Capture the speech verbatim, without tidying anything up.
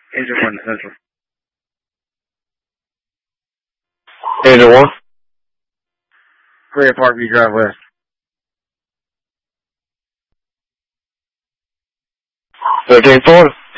Engine one to Central. Engine one. Great Parkview Drive West. thirteen forty.